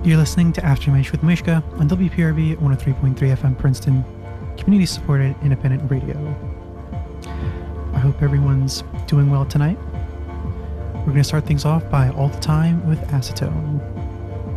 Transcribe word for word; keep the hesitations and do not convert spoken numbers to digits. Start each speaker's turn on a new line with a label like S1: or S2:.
S1: You're listening to Aftermath with Mishka on W P R B one oh three point three F M Princeton, community-supported independent radio. I hope everyone's doing well tonight. We're going to start things off by All the Time with Acetone.